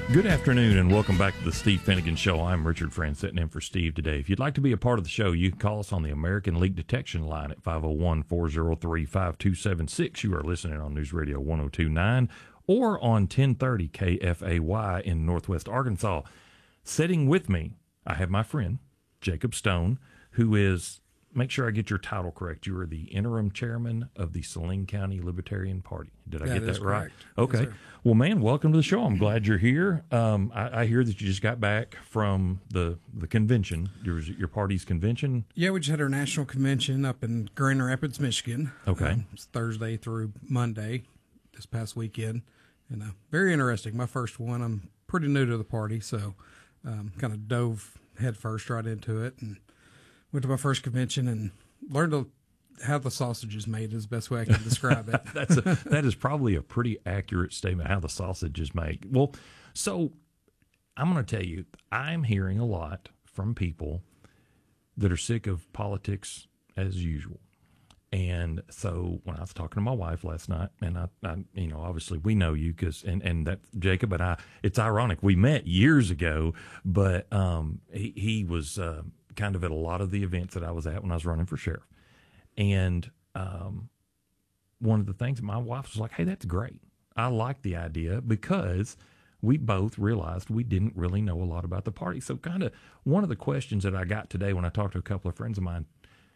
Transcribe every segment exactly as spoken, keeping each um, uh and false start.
Good afternoon and welcome back to the Steve Finnegan Show. I'm Richard Friend sitting in for Steve today. If you'd like to be a part of the show, you can call us on the American Leak Detection line at five oh one, four oh three, five two seven six. You are listening on News Radio one oh two point nine or on ten thirty K F A Y in Northwest Arkansas. Sitting with me, I have my friend, Jacob Stone, who is, make sure I get your title correct, you are the interim chairman of the Saline County Libertarian Party. Did I that get that right? Correct. Okay. Yes, well, man, welcome to the show. I'm glad you're here. Um, I, I hear that you just got back from the the convention, your, your party's convention. Yeah, we just had our national convention up in Grand Rapids, Michigan. Okay. Um, it's Thursday through Monday this past weekend. And uh, very interesting. My first one. I'm pretty new to the party, so um, kind of dove headfirst right into it and went to my first convention and learned to, how the sausage is made is the best way I can describe it. That's a, that is probably a pretty accurate statement, how the sausage is made. Well, so I'm going to tell you, I'm hearing a lot from people that are sick of politics as usual. And so when I was talking to my wife last night, and I, I you know, obviously we know you because, and, and that Jacob and I, it's ironic, we met years ago, but um, he, he was uh, kind of at a lot of the events that I was at when I was running for sheriff. And um, one of the things, my wife was like, hey, that's great. I like the idea because we both realized we didn't really know a lot about the party. So kind of one of the questions that I got today when I talked to a couple of friends of mine,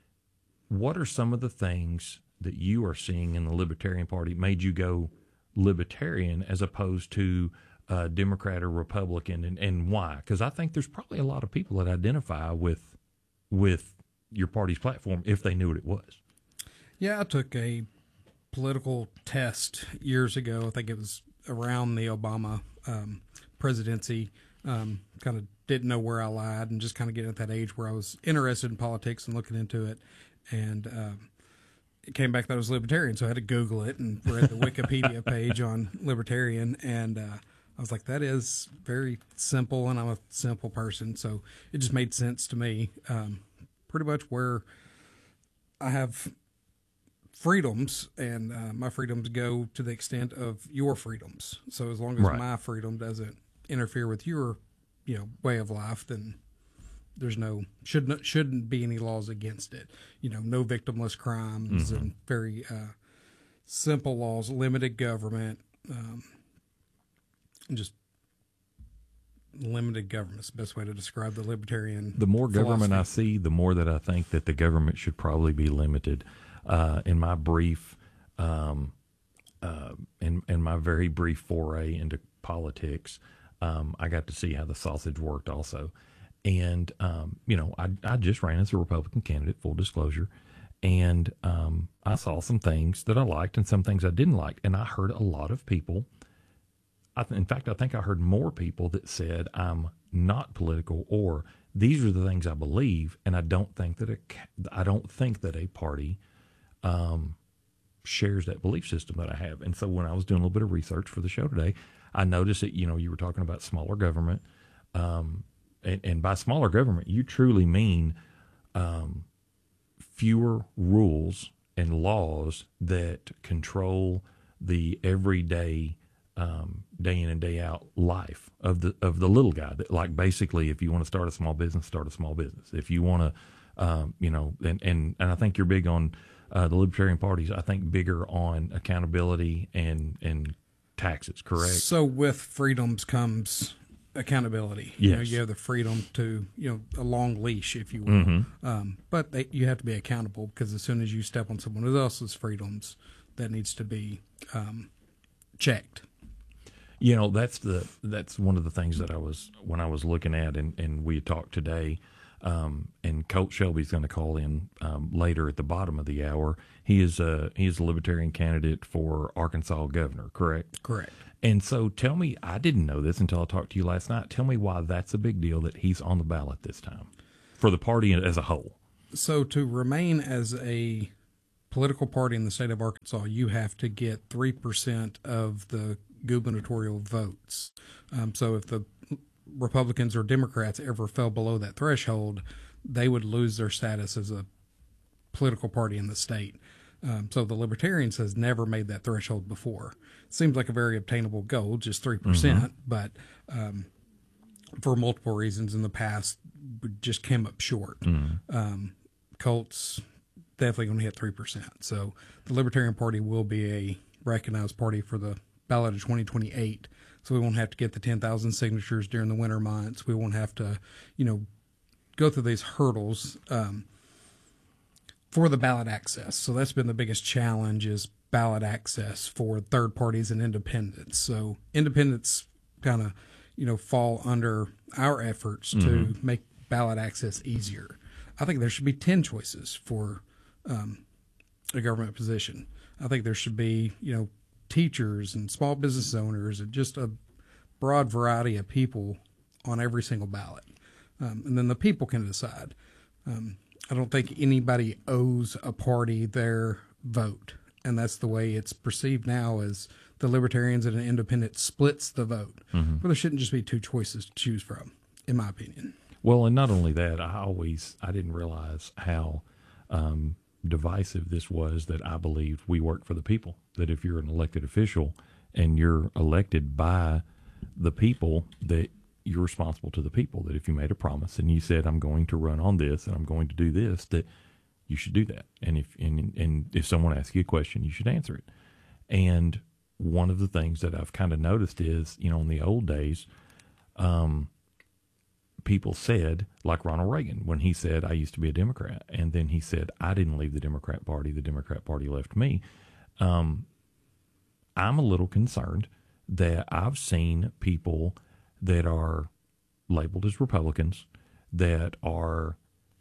what are some of the things that you are seeing in the Libertarian Party made you go Libertarian as opposed to uh, Democrat or Republican, and, and why? Because I think there's probably a lot of people that identify with with your party's platform if they knew what it was. Yeah, I took a political test years ago. I think it was around the Obama um, presidency. Um, kind of didn't know where I lied and just kind of getting at that age where I was interested in politics and looking into it. And um, it came back that I was libertarian, so I had to Google it and read the Wikipedia page on libertarian. And uh, I was like, that is very simple, and I'm a simple person, so it just made sense to me. Um, pretty much where I have freedoms, and uh, my freedoms go to the extent of your freedoms. So as long as right. my freedom doesn't interfere with your, you know, way of life, then there's no shouldn't shouldn't be any laws against it. You know, no victimless crimes mm-hmm. and very uh, simple laws, limited government, um, and just limited government is the best way to describe the libertarian. The more government philosophy. I see, the more that I think that the government should probably be limited. Uh, in my brief, um, uh, in, in my very brief foray into politics, um, I got to see how the sausage worked also. And, um, you know, I, I just ran as a Republican candidate, full disclosure. And um, I saw some things that I liked and some things I didn't like. And I heard a lot of people. I th- in fact, I think I heard more people that said I'm not political, or these are the things I believe, and I don't think that a I don't think that a party um, shares that belief system that I have. And so when I was doing a little bit of research for the show today, I noticed that you know you were talking about smaller government, um, and, and by smaller government, you truly mean um, fewer rules and laws that control the everyday. Um, day in and day out life of the of the little guy. That, like basically, if you want to start a small business, start a small business. If you want to, um, you know, and, and and I think you're big on uh, the Libertarian parties. I think bigger on accountability and and taxes. Correct. So with freedoms comes accountability. Yes. You know, you have the freedom to, you know, a long leash, if you will. Mm-hmm. Um, but they, you have to be accountable, because as soon as you step on someone else's freedoms, that needs to be um, checked. You know, that's the that's one of the things that I was when I was looking at, and, and we talked today, um, and Colt Shelby's going to call in um, later at the bottom of the hour. He is a he is a Libertarian candidate for Arkansas governor, correct? Correct. And so tell me, I didn't know this until I talked to you last night. Tell me why that's a big deal that he's on the ballot this time for the party as a whole. So to remain as a political party in the state of Arkansas, you have to get three percent of the gubernatorial votes. Um, so if the Republicans or Democrats ever fell below that threshold, they would lose their status as a political party in the state. Um, so the Libertarians has never made that threshold before. Seems like a very obtainable goal, just three percent, mm-hmm. but um, for multiple reasons in the past, we just came up short. Mm-hmm. Um, Colts definitely going to hit three percent. So the Libertarian Party will be a recognized party for the ballot of twenty twenty-eight. So we won't have to get the ten thousand signatures during the winter months. We won't have to, you know, go through these hurdles um, for the ballot access. So that's been the biggest challenge, is ballot access for third parties and independents. So independents kind of, you know, fall under our efforts mm-hmm. to make ballot access easier. I think there should be ten choices for um, a government position. I think there should be, you know, teachers and small business owners and just a broad variety of people on every single ballot. Um, and then the people can decide. Um, I don't think anybody owes a party their vote. And that's the way it's perceived now, as the Libertarians and an independent splits the vote. Mm-hmm. But there shouldn't just be two choices to choose from, in my opinion. Well, and not only that, I always, I didn't realize how um, divisive this was, that I believed we work for the people. That if you're an elected official and you're elected by the people, that you're responsible to the people. That if you made a promise and you said, I'm going to run on this and I'm going to do this, that you should do that. And if and, and if someone asks you a question, you should answer it. And one of the things that I've kind of noticed is, you know, in the old days, um, people said, like Ronald Reagan, when he said, I used to be a Democrat, and then he said, I didn't leave the Democrat Party, the Democrat Party left me. Um, I'm a little concerned that I've seen people that are labeled as Republicans that are,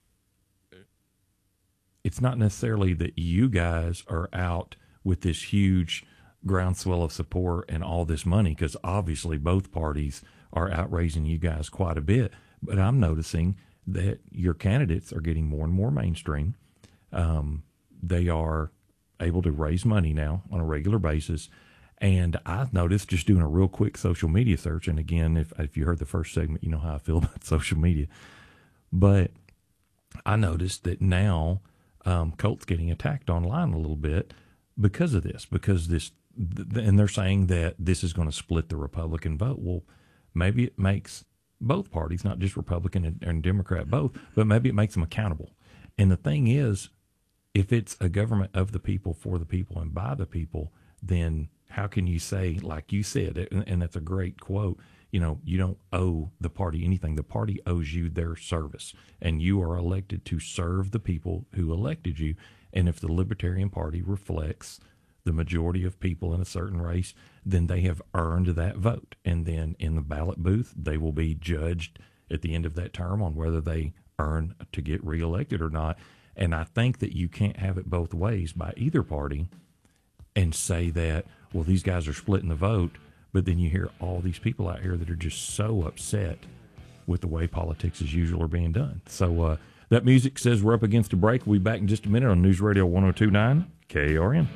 it's not necessarily that you guys are out with this huge groundswell of support and all this money, because obviously both parties are outraising you guys quite a bit. But I'm noticing that your candidates are getting more and more mainstream. Um, they are able to raise money now on a regular basis. And I've noticed, just doing a real quick social media search, and again, if if you heard the first segment, you know how I feel about social media. But I noticed that now um, Colt's getting attacked online a little bit because of this, because this, th- and they're saying that this is going to split the Republican vote. Well, maybe it makes both parties, not just Republican and, and Democrat both, but maybe it makes them accountable. And the thing is, if it's a government of the people, for the people, and by the people, then how can you say, like you said, and, and that's a great quote, you know, you don't owe the party anything. The party owes you their service, and you are elected to serve the people who elected you. And if the Libertarian Party reflects the majority of people in a certain race, then they have earned that vote. And then in the ballot booth, they will be judged at the end of that term on whether they earn to get reelected or not. And I think that you can't have it both ways by either party and say that, well, these guys are splitting the vote, but then you hear all these people out here that are just so upset with the way politics as usual are being done. So uh, that music says we're up against a break. We'll be back in just a minute on News Radio one oh two point nine K A R N.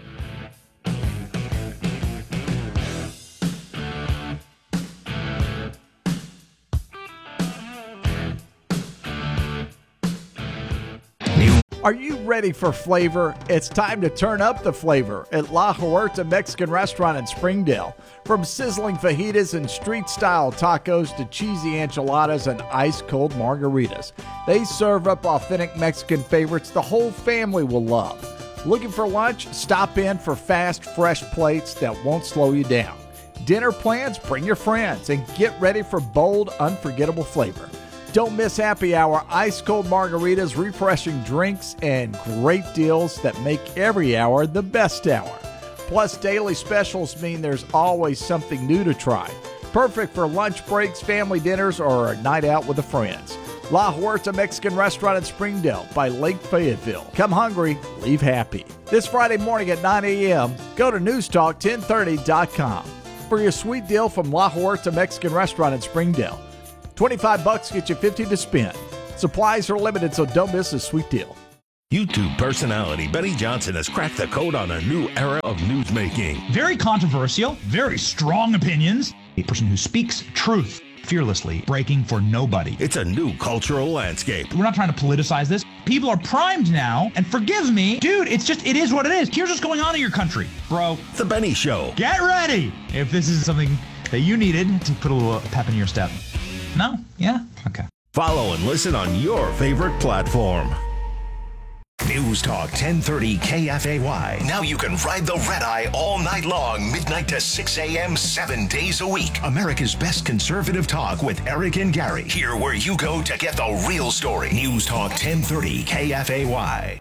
Are you ready for flavor? It's time to turn up the flavor at La Huerta Mexican Restaurant in Springdale. From sizzling fajitas and street-style tacos to cheesy enchiladas and ice-cold margaritas, they serve up authentic Mexican favorites the whole family will love. Looking for lunch? Stop in for fast, fresh plates that won't slow you down. Dinner plans? Bring your friends and get ready for bold, unforgettable flavor. Don't miss happy hour, ice-cold margaritas, refreshing drinks, and great deals that make every hour the best hour. Plus, daily specials mean there's always something new to try. Perfect for lunch breaks, family dinners, or a night out with the friends. La Huerta Mexican Restaurant in Springdale by Lake Fayetteville. Come hungry, leave happy. This Friday morning at nine a.m., go to news talk ten thirty dot com for your sweet deal from La Huerta Mexican Restaurant in Springdale. twenty-five bucks get you fifty to spend. Supplies are limited, so don't miss this sweet deal. YouTube personality Benny Johnson has cracked the code on a new era of newsmaking. Very controversial, very strong opinions. A person who speaks truth fearlessly, breaking for nobody. It's a new cultural landscape. We're not trying to politicize this. People are primed now, and forgive me, dude, it's just, it is what it is. Here's what's going on in your country, bro. The Benny Show. Get ready if this is something that you needed to put a little pep in your step. No? Yeah? Okay. Follow and listen on your favorite platform. News Talk ten thirty K F A Y. Now you can ride the red eye all night long, midnight to six a.m., seven days a week. America's best conservative talk with Eric and Gary. Here where you go to get the real story. News Talk ten thirty K F A Y.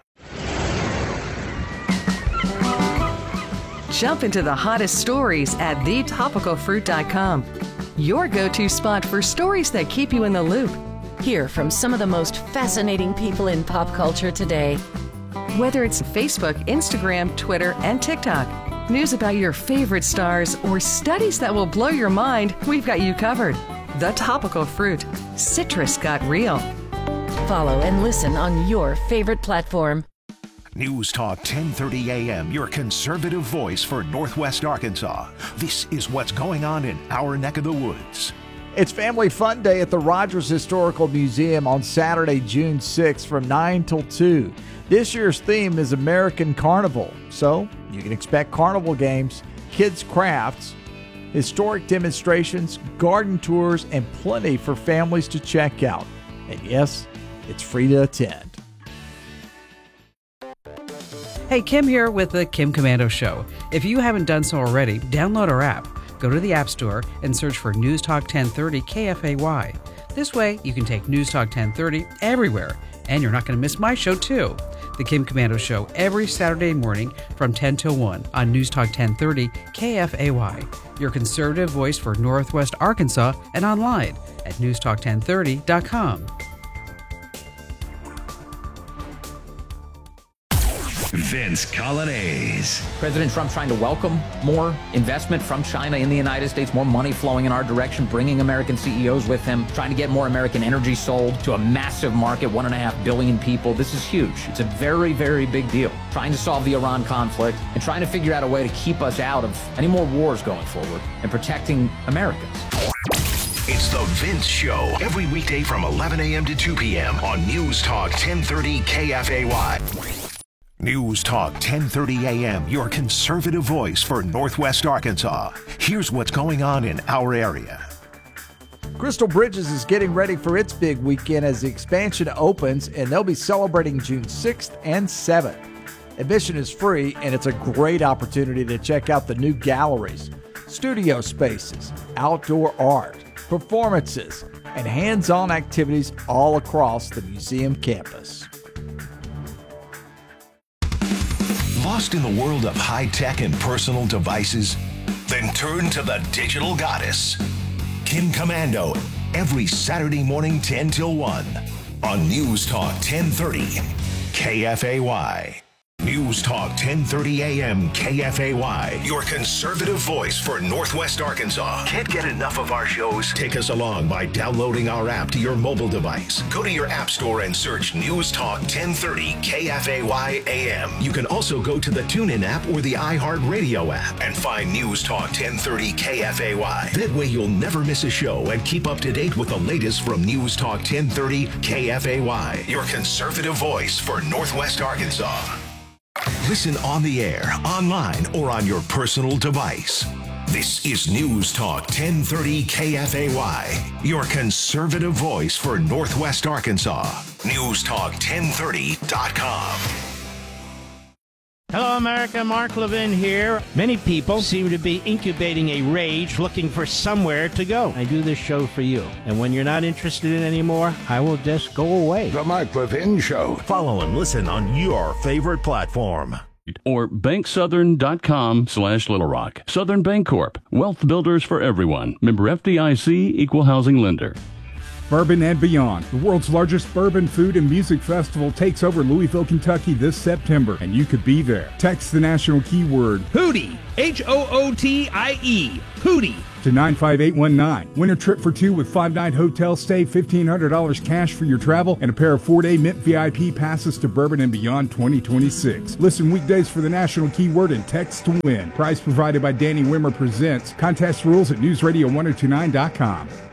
Jump into the hottest stories at the topical fruit dot com. Your go-to spot for stories that keep you in the loop. Hear from some of the most fascinating people in pop culture today. Whether it's Facebook, Instagram, Twitter, and TikTok, news about your favorite stars, or studies that will blow your mind, we've got you covered. The Topical Fruit. Citrus got real. Follow and listen on your favorite platform. News Talk ten thirty a.m., your conservative voice for Northwest Arkansas. This is what's going on in our neck of the woods. It's Family Fun Day at the Rogers Historical Museum on Saturday, June sixth from nine till two. This year's theme is American Carnival, so you can expect carnival games, kids' crafts, historic demonstrations, garden tours, and plenty for families to check out. And yes, it's free to attend. Hey, Kim here with the Kim Komando Show. If you haven't done so already, download our app. Go to the App Store and search for News Talk ten thirty K F A Y. This way, you can take News Talk ten thirty everywhere, and you're not going to miss my show, too. The Kim Komando Show every Saturday morning from ten till one on News Talk ten thirty K F A Y. Your conservative voice for Northwest Arkansas and online at news talk ten thirty dot com. Vince Colonnese. President Trump trying to welcome more investment from China in the United States, more money flowing in our direction, bringing American C E Os with him, trying to get more American energy sold to a massive market, one and a half billion people. This is huge. It's a very, very big deal. Trying to solve the Iran conflict and trying to figure out a way to keep us out of any more wars going forward and protecting Americans. It's the Vince Show every weekday from eleven a.m. to two p.m. on News Talk ten thirty K F A Y. News Talk ten thirty a.m., your conservative voice for Northwest Arkansas. Here's what's going on in our area. Crystal Bridges is getting ready for its big weekend as the expansion opens, and they'll be celebrating June sixth and seventh. Admission is free, and it's a great opportunity to check out the new galleries, studio spaces, outdoor art, performances, and hands-on activities all across the museum campus. Lost in the world of high-tech and personal devices? Then turn to the digital goddess, Kim Komando, every Saturday morning ten till one on News Talk ten thirty K F A Y. News Talk ten thirty a.m. K F A Y, your conservative voice for Northwest Arkansas. Can't get enough of our shows? Take us along by downloading our app to your mobile device. Go to your app store and search News Talk ten thirty K F A Y A M. You can also go to the TuneIn app or the iHeartRadio app and find News Talk ten thirty K F A Y. That way you'll never miss a show and keep up to date with the latest from News Talk ten thirty K F A Y, your conservative voice for Northwest Arkansas. Listen on the air, online, or on your personal device. This is News Talk ten thirty K F A Y, your conservative voice for Northwest Arkansas. News Talk ten thirty dot com. Hello, America. Mark Levin here. Many people seem to be incubating a rage looking for somewhere to go. I do this show for you. And when you're not interested in it anymore, I will just go away. The Mark Levin Show. Follow and listen on your favorite platform. Or banksouthern.com slash Little Rock. Southern Bancorp. Wealth builders for everyone. Member F D I C, Equal Housing Lender. Bourbon and Beyond, the world's largest bourbon, food, and music festival, takes over Louisville, Kentucky this September, and you could be there. Text the national keyword Hootie, H O O T I E, Hootie, to nine five eight one nine. Win a trip for two with five-night hotel stay, fifteen hundred dollars cash for your travel, and a pair of four-day Mint V I P passes to Bourbon and Beyond twenty twenty-six. Listen weekdays for the national keyword and text to win. Prize provided by Danny Wimmer Presents. Contest rules at news radio ten twenty-nine dot com.